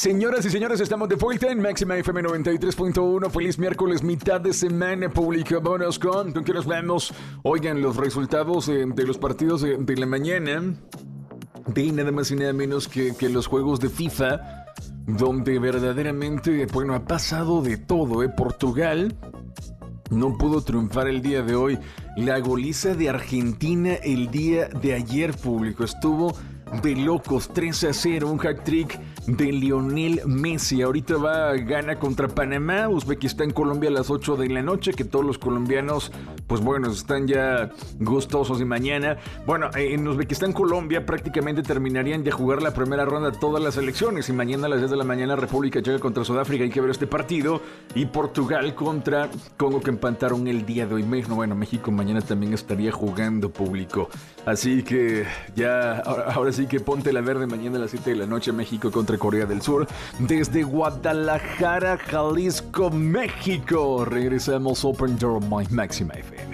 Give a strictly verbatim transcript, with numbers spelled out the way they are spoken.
Señoras y señores, estamos de vuelta en Máxima F M noventa y tres punto uno. Feliz miércoles, mitad de semana, público. Vámonos con, ¿con qué nos vemos? Oigan, los resultados eh, de los partidos de, de la mañana, de nada más y nada menos que, que los juegos de FIFA, donde verdaderamente, bueno, ha pasado de todo, ¿eh? Portugal no pudo triunfar el día de hoy. La goliza de Argentina el día de ayer, público, estuvo de locos. Tres a cero, un hat-trick de Lionel Messi. Ahorita va, gana contra Panamá, Uzbekistán, Colombia a las ocho de la noche, que todos los colombianos, pues bueno, están ya gustosos de mañana. Bueno, en Uzbekistán, Colombia prácticamente terminarían de jugar la primera ronda todas las elecciones, y mañana a las diez de la mañana República Checa contra Sudáfrica, hay que ver este partido, y Portugal contra Congo, que empataron el día de hoy. Bueno, México mañana también estaría jugando, público, así que ya, ahora, ahora sí que ponte la verde mañana a las siete de la noche, México contra Corea del Sur, desde Guadalajara, Jalisco, México. Regresamos Open Door My Máxima F M.